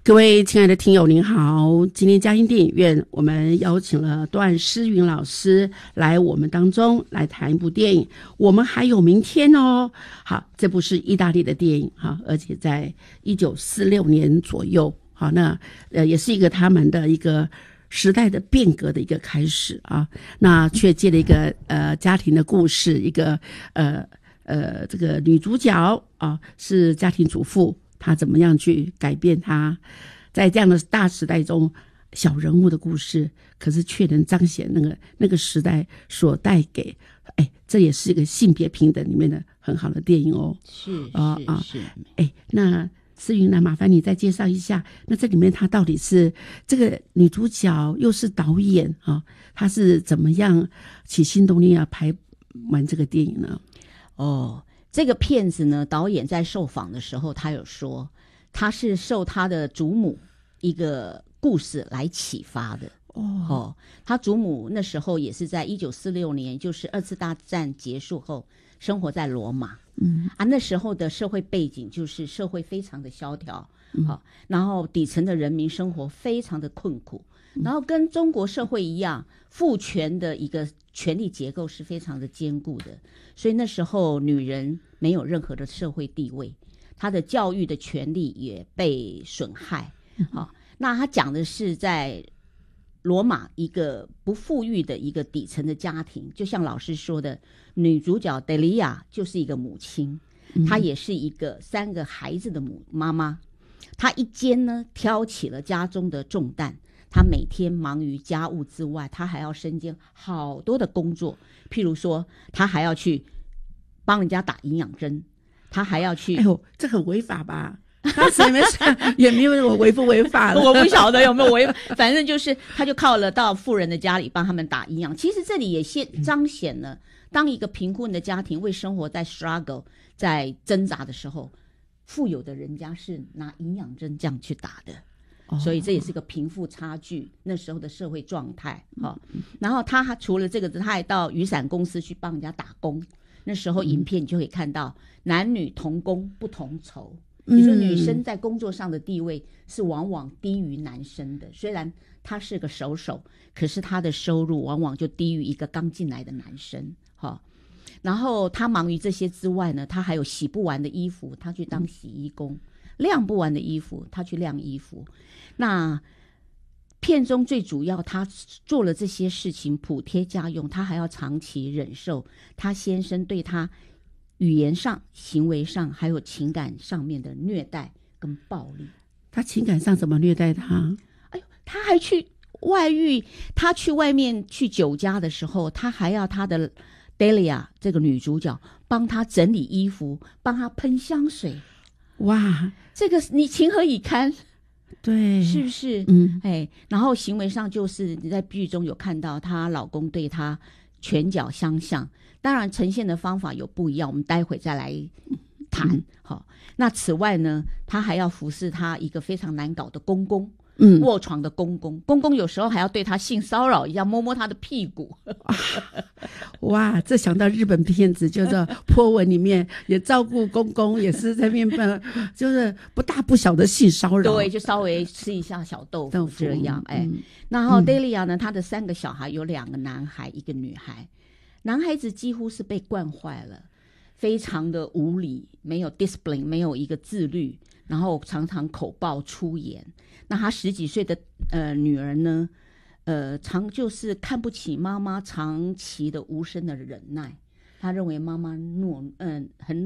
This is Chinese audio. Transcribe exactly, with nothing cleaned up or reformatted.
各位亲爱的听友您好，今天嘉欣电影院我们邀请了段诗云老师来我们当中来谈一部电影，我们还有明天哦。好，这部是意大利的电影哈，而且在一九四六年左右，好，那呃也是一个他们的一个时代的变革的一个开始啊，那却借了一个呃家庭的故事，一个呃呃这个女主角啊是家庭主妇。他怎么样去改变他在这样的大时代中小人物的故事，可是却能彰显那个那个时代所带给，哎，这也是一个性别平等里面的很好的电影哦。 是啊啊是， 哎，那思云呢，麻烦你再介绍一下，那这里面她到底是这个女主角又是导演啊，她是怎么样起心动念要拍完这个电影呢？ 哦。这个片子呢，导演在受访的时候，他有说，他是受他的祖母一个故事来启发的。哦，哦他祖母那时候也是在一九四六年，就是二次大战结束后，生活在罗马。嗯啊，那时候的社会背景就是社会非常的萧条，嗯哦、然后底层的人民生活非常的困苦。然后跟中国社会一样，父权的一个权力结构是非常的坚固的，所以那时候女人没有任何的社会地位，她的教育的权利也被损害。好、哦，那他讲的是在罗马一个不富裕的一个底层的家庭，就像老师说的，女主角德利亚就是一个母亲，她也是一个三个孩子的母妈妈，她一肩呢挑起了家中的重担。他每天忙于家务之外，他还要身兼好多的工作，譬如说他还要去帮人家打营养针，他还要去， 哎呦，这很违法吧？当时也没也没有违不违法了， 我不晓得有没有违法，反正就是他就靠了到富人的家里帮他们打营养。其实这里也现彰显了，当一个贫困的家庭为生活在 struggle 在挣扎的时候，富有的人家是拿营养针这样去打的。所以这也是个贫富差距那时候的社会状态、哦、然后他除了这个他还到雨伞公司去帮人家打工，那时候影片你就可以看到男女同工不同酬，你说女生在工作上的地位是往往低于男生的，虽然他是个手手，可是他的收入往往就低于一个刚进来的男生、哦、然后他忙于这些之外呢，他还有洗不完的衣服，他去当洗衣工，晾不完的衣服他去晾衣服。那片中最主要他做了这些事情补贴家用，他还要长期忍受他先生对他语言上行为上还有情感上面的虐待跟暴力。 他情感上怎么虐待他？ 哎呦，他还去外遇，他去外面去酒家的时候，他还要他的 Delia 这个女主角帮他整理衣服，帮他喷香水。 哇， 这个你情何以堪？ 对， 是不是？ 嗯， 哎，然后行为上就是你在剧中有看到她老公对她拳脚相向，当然呈现的方法有不一样，我们待会再来谈。好、嗯，那此外呢，她还要服侍她一个非常难搞的公公。嗯，卧床的公公，公公有时候还要对他性骚扰一下，摸摸他的屁股。 哇，这想到日本片子叫做《波纹》里面也照顾公公，也是在面边，就是不大不小的性骚扰。 对，就稍微吃一下小豆腐豆腐这样。哎、 嗯， 然后 Delia 呢，他的三个小孩有两个男孩，一个女孩。男孩子几乎是被惯坏了，非常的无理，没有 discipline， 没有一个自律，然后常常口爆粗言。那他十几岁的呃女儿呢，呃，常就是看不起妈妈长期的无声的忍耐，他认为妈妈懦嗯很